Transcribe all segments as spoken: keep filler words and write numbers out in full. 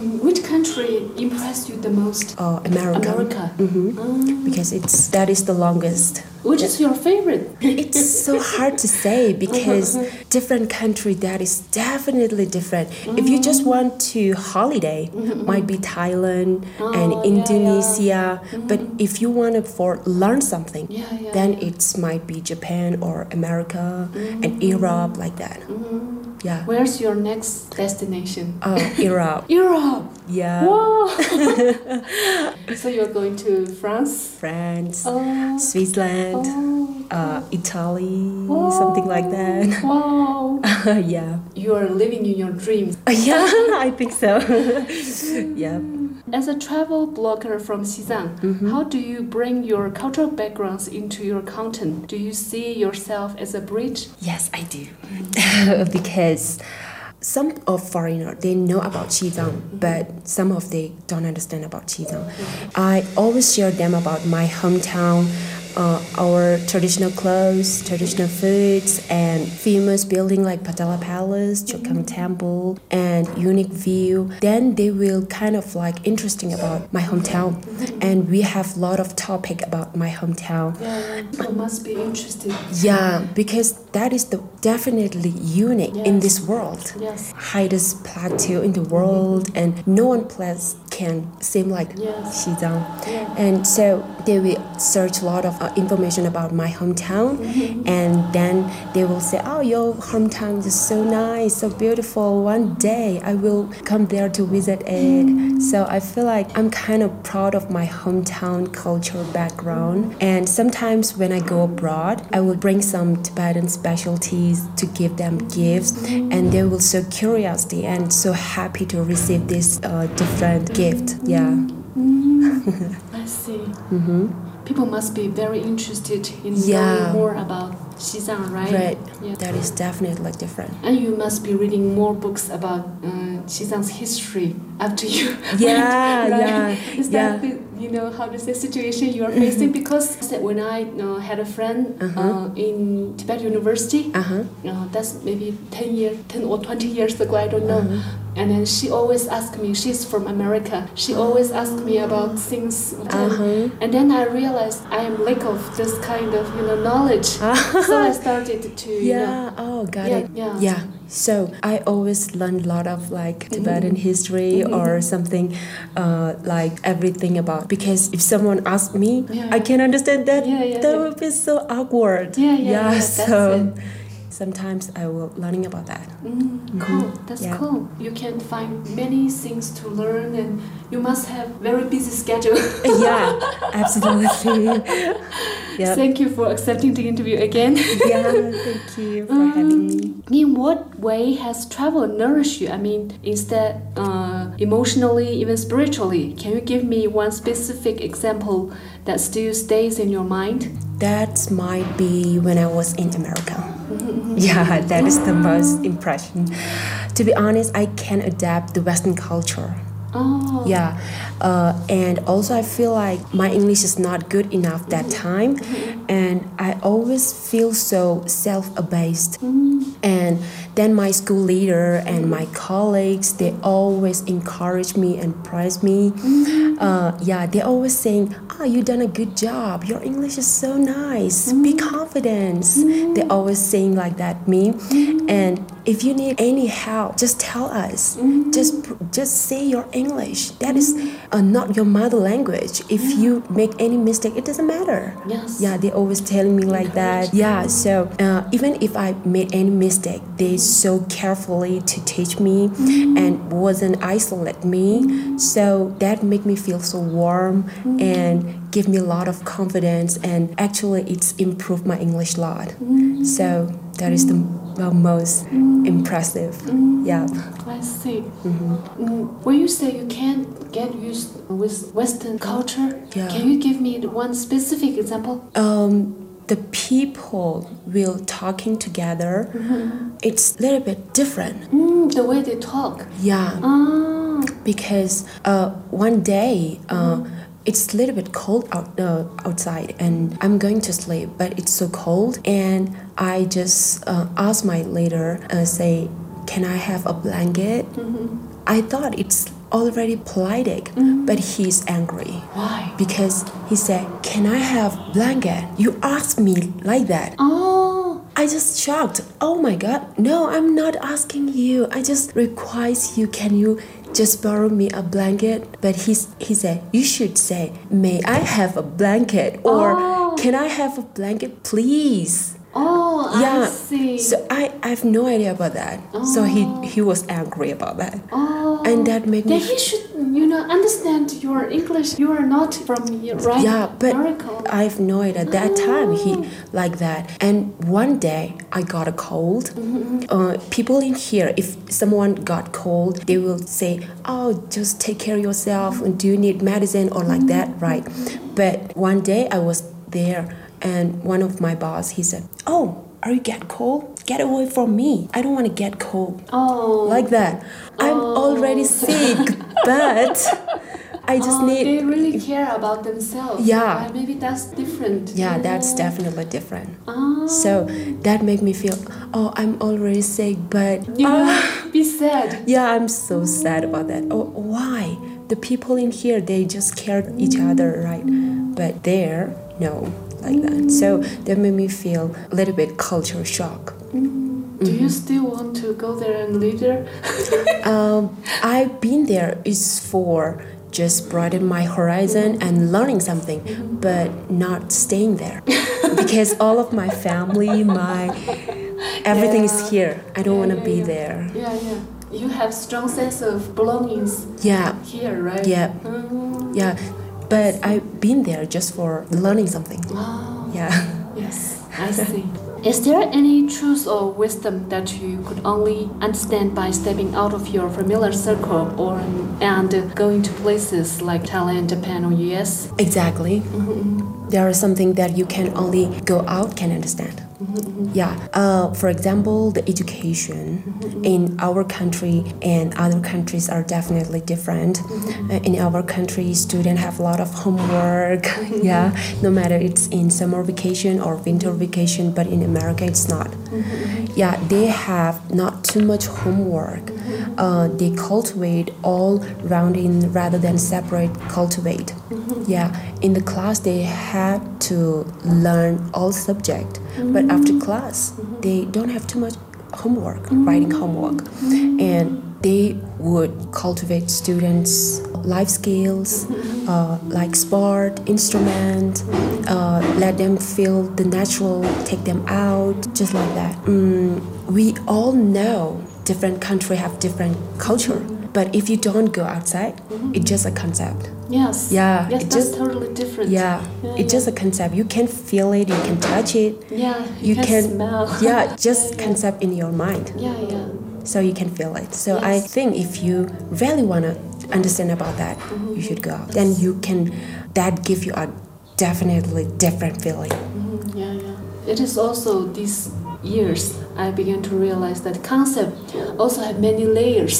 Mm, which country impressed you the most? Uh, America. America. Mm-hmm. Um, Because it's that is the longest. which is your favorite? It's so hard to say because different country that is definitely different. Mm-hmm. If you just want to holiday, mm-hmm. might be Thailand oh, and Indonesia. Yeah, yeah. Mm-hmm. But if you want to for learn something, yeah, yeah, then yeah. it might be Japan or America mm-hmm. and Europe like that. Mm-hmm. Yeah. Where's your next destination? Oh, Europe. Europe. Yeah. Wow. So you're going to France? France, oh. Switzerland, oh. uh, Italy, oh. something like that. Wow. Yeah. You are living in your dreams. Uh, yeah, I think so. Yeah. As a travel blogger from Xizang, mm-hmm. how do you bring your cultural backgrounds into your content? Do you see yourself as a bridge? Yes, I do. Because some of foreigners, they know about Xizang, mm-hmm. but some of they don't understand about Xizang. Mm-hmm. I always share them about my hometown, uh, our traditional clothes, traditional foods, and famous building like Patala Palace, Chokang mm-hmm. Temple, and unique view. Then they will kind of like interesting about my hometown, mm-hmm. and we have a lot of topic about my hometown. Yeah, people must be interested. Yeah, because that is the definitely unique yes. in this world. Yes. Highest plateau in the world, mm-hmm. and no one place can seem like yes. Xizang. Yeah. And so they will search a lot of uh, information about my hometown, mm-hmm. and then they will say, oh, your hometown is so nice, so beautiful. One day I will come there to visit it. Mm-hmm. So I feel like I'm kind of proud of my hometown culture background. Mm-hmm. And sometimes when I go abroad, I will bring some Tibetan specialties to give them gifts, mm-hmm. and they will so curiosity and so happy to receive this uh, different gift. Yeah. Mm-hmm. I see. Mm-hmm. People must be very interested in yeah. knowing more about Xizang, right? Right. Yeah. That is definitely different. And you must be reading more books about uh, Xizang's history after you. Yeah, went, right? yeah. Is yeah. that the, you know how to say situation you are facing? Because when I uh, had a friend uh-huh. uh, in Tibet University, uh-huh. uh, that's maybe ten years, ten or twenty years ago, I don't know. Uh-huh. And then she always asked me, she's from America, she always asked me about things. Uh-huh. And then I realized I am lack of this kind of, you know, knowledge. Uh-huh. So I started to, you yeah. know. Oh, got yeah, it. Yeah. Yeah. So I always learn a lot of like Tibetan mm-hmm. history mm-hmm. or something uh, like everything about, because if someone asks me, yeah. I can understand that. Yeah, yeah, that yeah. would be so awkward. Yeah, yeah, yeah. yeah so that's it. Sometimes I will learning about that. Mm, cool, that's yeah. cool. You can find many things to learn, and you must have very busy schedule. Yeah, absolutely. Yep. Thank you for accepting the interview again. Yeah, thank you for um, having me. In what way has travel nourished you? I mean, instead uh, emotionally, even spiritually. Can you give me one specific example that still stays in your mind? That might be when I was in America. Mm-hmm. Yeah, that is the most impression. To be honest, I can adapt the Western culture. Oh. Yeah, uh, and also I feel like my English is not good enough that time, mm-hmm. and I always feel so self-abased. Mm-hmm. And then my school leader and my colleagues, they always encourage me and praise me. Mm-hmm. Uh, yeah, they always saying, "Oh, you done a good job. Your English is so nice. Mm-hmm. Be confident." Mm-hmm. They always saying like that me, mm-hmm. and if you need any help, just tell us. Mm-hmm. Just just say your English. That is uh, not your mother language. If yeah. you make any mistake, it doesn't matter. Yes. Yeah, they always telling me like that. Yeah, so uh, even if I made any mistake, they so carefully to teach me mm-hmm. and wasn't isolate me. Mm-hmm. So that make me feel so warm mm-hmm. and give me a lot of confidence, and actually it's improved my English a lot. Mm-hmm. So that is the well, most mm-hmm. impressive. Mm-hmm. Yeah. I see. Mm-hmm. Mm, when you say you can't get used with Western culture, yeah. can you give me one specific example? Um, the people will talking together. Mm-hmm. It's a little bit different. Mm, the way they talk. Yeah. Ah. Because uh, one day. Uh, mm-hmm. It's a little bit cold out uh, outside, and I'm going to sleep, but it's so cold, and I just uh, asked my leader, uh, say, can I have a blanket? Mm-hmm. I thought it's already polite, Mm. but he's angry. Why? Because he said, "Can I have blanket? You asked me like that." Oh. I just shocked. Oh my God. No, I'm not asking you. I just request you. Can you just borrow me a blanket? But he's, he said, you should say, may I have a blanket? Or Oh. can I have a blanket, please? Oh, Yeah. I see. So I, I have no idea about that. So he, Oh. he was angry about that. Oh. And that made Then me... he should, you know, understand your English. You are not from right Yeah, but America. I have no idea. At that time, he like that. And one day, I got a cold. Uh, people in here, if someone got cold, they will say, "Oh, just take care of yourself. And do you need medicine or like that, right?" But one day, I was there, and one of my boss, he said, "Oh, are you get cold? Get away from me. I don't want to get cold." Oh. Like that. I'm Oh. already sick, but I just Oh, need... they really care about themselves. Yeah. Right? Maybe that's different. Yeah, that's Oh. definitely different. Oh. So that made me feel, oh, I'm already sick, but You ah, know, be sad. yeah, I'm so sad about that. Oh, why? The people in here, they just care each other, right? But there, no, like that. So that made me feel a little bit culture shock. Do you still want to go there and live there? Um, I've been there is for just broaden my horizon and learning something, but not staying there because all of my family, my everything is Yeah. here. I don't Yeah, want to yeah, be yeah. there. Yeah, yeah. You have strong sense of belongings Yeah, here, right? yeah, Mm. yeah. But I've been there just for learning something. Oh, Yeah. yes, I see. Is there any truth or wisdom that you could only understand by stepping out of your familiar circle or and going to places like Thailand, Japan, or U S? Exactly. Mm-hmm. There is something that you can only go out can understand. Yeah. Uh, for example, the education in our country and other countries are definitely different. Uh, in our country, students have a lot of homework. Yeah. No matter it's in summer vacation or winter vacation, but in America it's not. Yeah, they have not too much homework. Uh, they cultivate all round in rather than separate cultivate. Yeah, in the class they have to learn all subject, but after class they don't have too much homework, writing homework, and they would cultivate students' life skills, uh, like sport, instrument, uh, let them feel the natural, take them out, just like that. Mm, we all know different country have different culture, but if you don't go outside, it's just a concept. Yes. Yeah, Yes, it that's just- totally different. Yeah, Yeah, it's just a concept. You can feel it, you can touch it. Yeah, you, You can, can, smell. yeah, just Yeah, yeah. concept in your mind, Yeah, yeah. so you can feel it. So I Yes. think if you really wanna understand about that, you should go out. Then you can, that give you a definitely different feeling. Mhm, yeah, yeah. It is also these years I began to realize that concept also have many layers.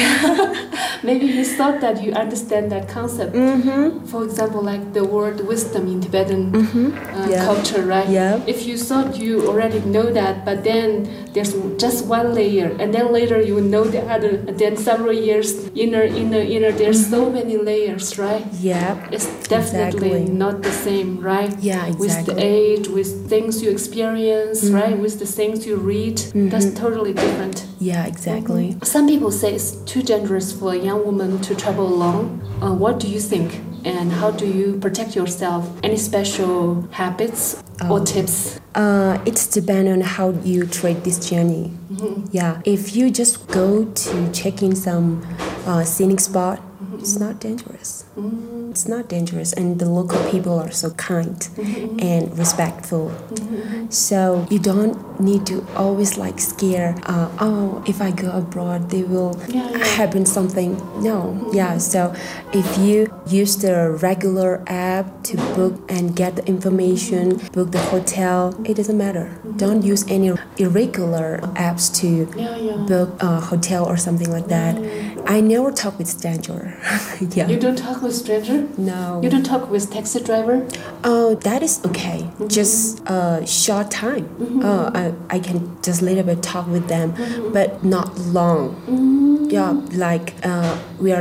Maybe you thought that you understand that concept. Mm-hmm. For example, like the word wisdom in Tibetan Mm-hmm. uh, Yeah. culture, right? Yeah. If you thought you already know that, but then there's just one layer, and then later you will know the other, and then several years inner, inner, inner. There's so many layers, right? Yeah. It's definitely Exactly. not the same, right? Yeah, With the exactly. age, with things you experience, right? With the things you read, that's totally different. Yeah, exactly. Some people say it's too dangerous for a young woman to travel alone. Uh, what do you think? And how do you protect yourself? Any special habits or Oh. tips? Uh, it's depend on how you treat this journey. Yeah, if you just go to check in some uh, scenic spot, it's not dangerous. It's not dangerous, and the local people are so kind and respectful. So you don't need to always like scare. Uh, oh, if I go abroad, they will Yeah, yeah. happen something. No, yeah. So if you use the regular app to book and get the information, book the hotel, it doesn't matter. Don't use any irregular apps to Yeah, yeah. book a hotel or something like that. I never talk with stranger. Yeah. You don't talk with stranger? No. You don't talk with taxi driver? Oh, that is okay. Just a short time. Uh, I, I can just little bit talk with them, but not long. Yeah, like uh, we are